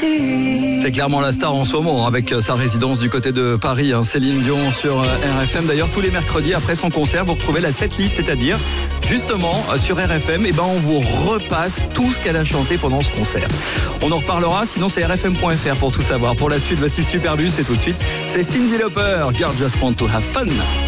C'est clairement la star en ce moment, avec sa résidence du côté de Paris, Céline Dion sur RFM. D'ailleurs, tous les mercredis après son concert, vous retrouvez la setlist, c'est-à-dire justement sur RFM, on vous repasse tout ce qu'elle a chanté pendant ce concert. On en reparlera, sinon c'est rfm.fr pour tout savoir. Pour la suite, voici Superbus et tout de suite, c'est Cyndi Lauper, Girl Just Want to Have Fun.